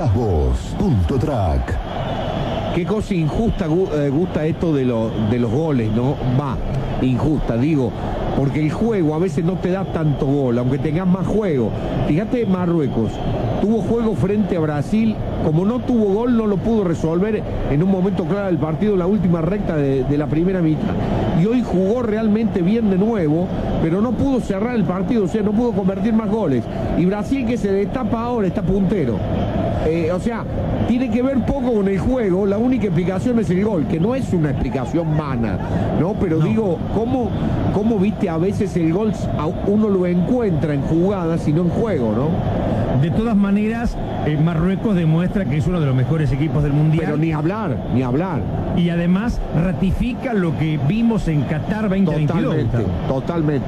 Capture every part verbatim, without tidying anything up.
estás vos. Punto Track. Qué cosa injusta eh, gusta esto de, lo, de los goles, ¿no? Va, injusta, digo, porque el juego a veces no te da tanto gol, aunque tengas más juego. Fíjate, Marruecos tuvo juego frente a Brasil, como no tuvo gol, no lo pudo resolver en un momento claro del partido, en la última recta de, de la primera mitad. Y hoy jugó realmente bien de nuevo, pero no pudo cerrar el partido, o sea, no pudo convertir más goles. Y Brasil, que se destapa ahora, está puntero. Eh, o sea, tiene que ver poco con el juego, la única explicación es el gol, que no es una explicación vana, ¿no? Pero no. digo, ¿cómo, ¿cómo viste a veces el gol? Uno lo encuentra en jugadas y no en juego, ¿no? De todas maneras, eh, Marruecos demuestra que es uno de los mejores equipos del Mundial. Pero ni hablar, ni hablar. Y además ratifica lo que vimos en Qatar veinte veintidós. Totalmente, totalmente.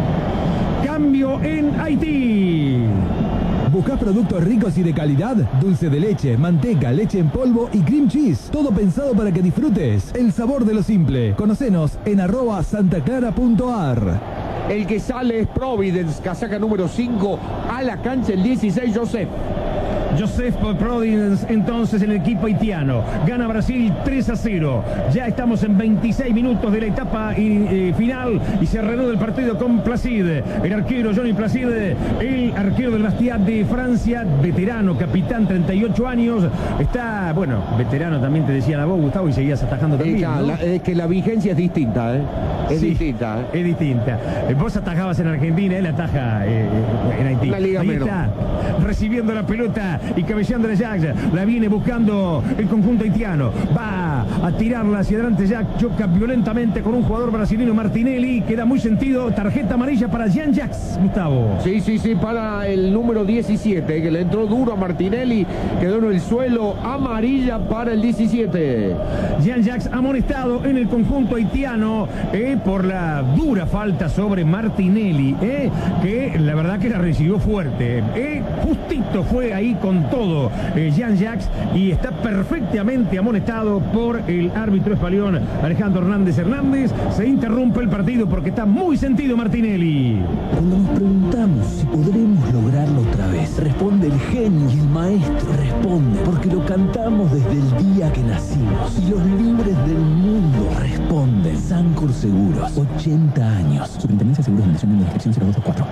Cambio en Haití. ¿Buscás productos ricos y de calidad? Dulce de leche, manteca, leche en polvo y cream cheese. Todo pensado para que disfrutes el sabor de lo simple. Conocenos en arroba santaclara.ar. El que sale es Providence, casaca número cinco, a la cancha el dieciséis, Joseph. Joseph Providence, entonces el equipo haitiano. Gana Brasil tres a cero. Ya estamos en veintiséis minutos de la etapa y, eh, final y se reanuda el partido con Placide. El arquero Johnny Placide, el arquero del Bastia de Francia, veterano, capitán, treinta y ocho años. Está, bueno, veterano también te decía la voz, Gustavo, y seguías atajando también, ¿no? la, es que la vigencia es distinta, ¿eh? Es sí, distinta, ¿eh? Es distinta. Vos atajabas en Argentina, él ataja eh, en Haití. La liga Ahí menos. Está, recibiendo la pelota y cabeceando la Jack, la viene buscando el conjunto haitiano, va a tirarla hacia adelante Jack, choca violentamente con un jugador brasileño, Martinelli, queda muy sentido, tarjeta amarilla para Jean Jacques, Gustavo. Sí, sí, sí, para el número diecisiete, que le entró duro a Martinelli, quedó en el suelo, amarilla para el diecisiete. Jean Jacques amonestado en el conjunto haitiano eh, por la dura falta sobre Martinelli, eh, que la verdad que la recibió fuerte, eh, justito fue ahí con con todo eh, Jean Jacques y está perfectamente amonestado por el árbitro español Alejandro Hernández Hernández. Se interrumpe el partido porque está muy sentido Martinelli. Cuando nos preguntamos si podremos lograrlo otra vez, responde el genio y el maestro responde porque lo cantamos desde el día que nacimos y los libres del mundo responden. Sancor Seguros, ochenta años. Superintendencia de Seguros de Nación en la descripción cero dos dos cuatro.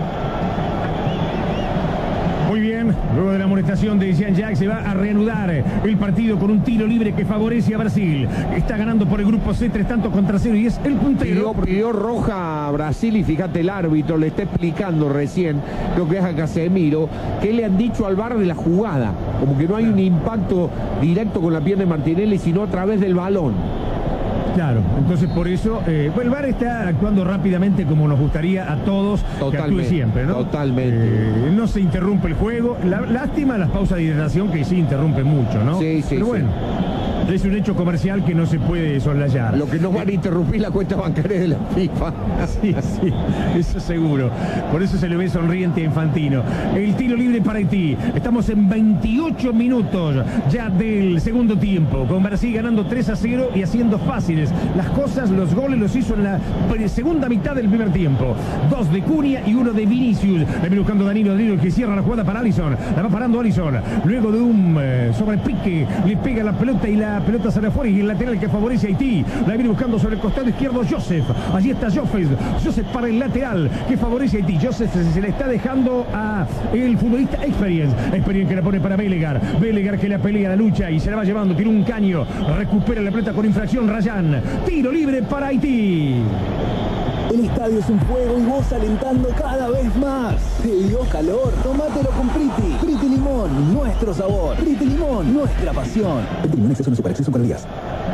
Muy bien, luego de la amonestación de Jean Jacques se va a reanudar el partido con un tiro libre que favorece a Brasil. Está ganando por el grupo C tres tantos contra cero y es el puntero. Pidió, pidió roja a Brasil y fíjate el árbitro le está explicando recién, creo que es a Casemiro, que le han dicho al V A R de la jugada, como que no hay un impacto directo con la pierna de Martinelli, sino a través del balón. Claro, entonces por eso, eh, bueno, el V A R está actuando rápidamente como nos gustaría a todos que actúe siempre, ¿no? Totalmente. Eh, no se interrumpe el juego. La, lástima las pausas de hidratación que sí interrumpen mucho, ¿no? Sí, sí, Pero bueno. Sí. Es un hecho comercial que no se puede soslayar. Lo que no van a interrumpir la cuenta bancaria de la FIFA. Sí, sí, eso seguro. Por eso se le ve sonriente a Infantino. El tiro libre para Haití. Estamos en veintiocho minutos ya del segundo tiempo. Con Brasil ganando tres a cero y haciendo fáciles las cosas. Los goles los hizo en la segunda mitad del primer tiempo. Dos de Cunha y uno de Vinicius. La viene buscando Danilo, Danilo que cierra la jugada para Alisson. La va parando Alisson. Luego de un eh, sobrepique, le pega la pelota y la La pelota sale afuera y el lateral que favorece a Haití. La viene buscando sobre el costado izquierdo Joseph. Allí está Joseph. Joseph para el lateral que favorece a Haití. Joseph se le está dejando a el futbolista Experience. Experience que la pone para Belegar. Belegar que la pelea, la lucha y se la va llevando. Tiene un caño. Recupera la pelota con infracción Rayán. Tiro libre para Haití. El estadio es un fuego y vos alentando cada vez más. ¿Te dio calor? Tómatelo con Priti. Priti Limón, nuestro sabor. Priti Limón, nuestra pasión. Priti Limón, exceso no supera, exceso con días.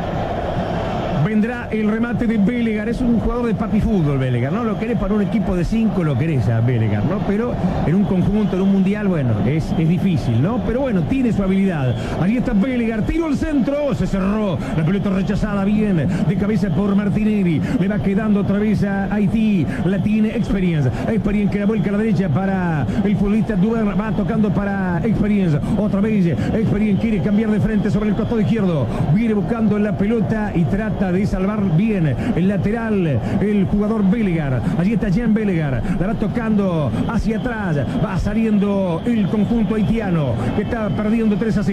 Vendrá el remate de Belegar. Es un jugador de papi fútbol, Belegar, ¿no? Lo querés para un equipo de cinco, lo querés a Belegar, ¿no? Pero en un conjunto, en un mundial, bueno, es, es difícil, ¿no? Pero bueno, tiene su habilidad. Allí está Belegar, tiro al centro, se cerró. La pelota rechazada bien, de cabeza por Martinelli. Le va quedando otra vez a Haití. La tiene Experience. Experience que la vuelca a la derecha para el futbolista Duber. Va tocando para Experience. Otra vez, Experience quiere cambiar de frente sobre el costado izquierdo. Viene buscando la pelota y trata de salvar bien el lateral, el jugador Belegar. Allí está Jean Belegar, la va tocando hacia atrás, va saliendo el conjunto haitiano que está perdiendo tres a cero.